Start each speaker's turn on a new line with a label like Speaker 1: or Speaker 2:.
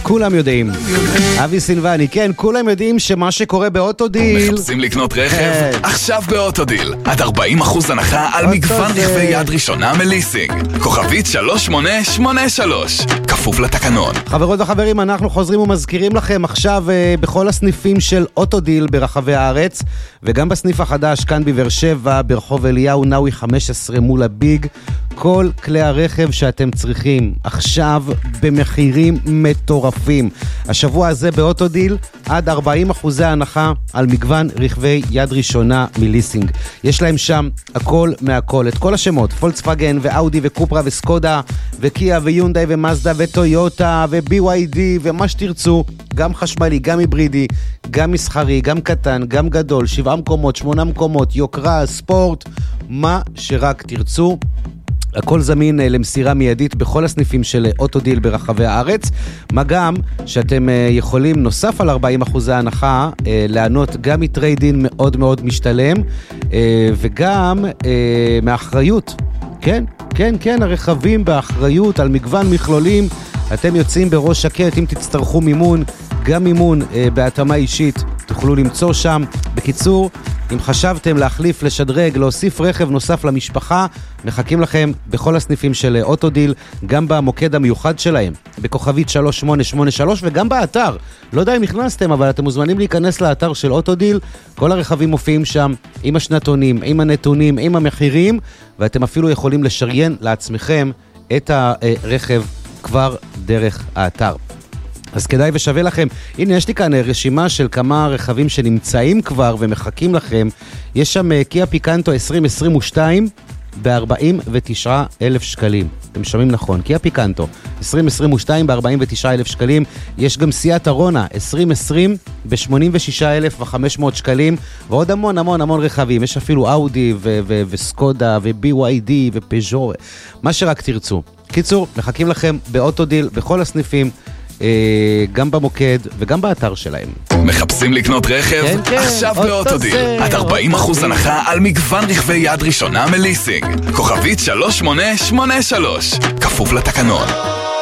Speaker 1: כולם יודעים. אבי סילבני, כן, כולם יודעים שמה שקורה באוטודיל...
Speaker 2: מחפשים לקנות רכב? עכשיו באוטודיל. עד 40% הנחה על מגוון רכבי יד ראשונה מליסינג. כוכבית 3883. כפוף לתקנון.
Speaker 1: חברות וחברים, אנחנו חוזרים ומזכירים לכם עכשיו בכל הסניפים של אוטודיל ברחבי הארץ, וגם בסניף החדש כאן בבאר שבע, ברחוב אליהו נאווי 15 מול הביג. כל כלי הרכב שאתם צריכים עכשיו במחירים מטורפים. השבוע הזה באוטודיל עד 40% הנחה על מגוון רכבי יד ראשונה מליסינג. יש להם שם הכל מהכל, את כל השמות, פולקסווגן ואאודי וקופרה וסקודה וקיה ויונדאי ומאזדה וטויוטה ו-BYD ומה שתרצו, גם חשמלי, גם היברידי, גם מסחרי, גם קטן, גם גדול, 7 מקומות, 8 מקומות, יוקרה, ספורט, מה שרק תרצו. הכל זמין למסירה מיידית בכל הסניפים של אוטודיל ברחבי הארץ, מה גם שאתם יכולים נוסף על 40% ההנחה לענות גם מטריידין מאוד מאוד משתלם וגם מאחריות. כן, כן, כן, הרכבים באחריות על מגוון מכלולים. אתם יוצאים בראש שקט, אם תצטרכו מימון, גם מימון בהתאמה אישית תוכלו למצוא שם. בקיצור, אם חשבתם להחליף, לשדרג, להוסיף רכב נוסף למשפחה, מחכים לכם בכל הסניפים של אוטודיל, גם במוקד המיוחד שלהם, בכוכבית 3883 וגם באתר. לא יודע אם נכנסתם, אבל אתם מוזמנים להיכנס לאתר של אוטודיל, כל הרכבים מופיעים שם עם השנתונים, עם הנתונים, עם המחירים, ואתם אפילו יכולים לשריין לעצמכם את הרכב כבר דרך האתר. אז כדאי ושווה לכם. הנה, יש לי כאן רשימה של כמה רכבים שנמצאים כבר ומחכים לכם. יש שם קיה פיקנטו 2022 ב-49,000 שקלים. אתם שומעים נכון, קיה פיקנטו 2022 ב-49,000 שקלים. יש גם סיאט ארונה 2020 ב-86,500 שקלים, ועוד המון המון המון רכבים. יש אפילו אאודי וסקודה ו-BYD ופז'ו, מה שרק תרצו. קיצור, מחכים לכם באוטודיל בכל הסניפים, גם במוקד וגם באתר שלהם.
Speaker 2: מחפשים לקנות רכב?
Speaker 1: כן, כן,
Speaker 2: עכשיו באוטודיל. עד 40% הנחה על מגוון רכבי יד ראשונה מליסינג. כוכבית 3883. כפוף לתקנון.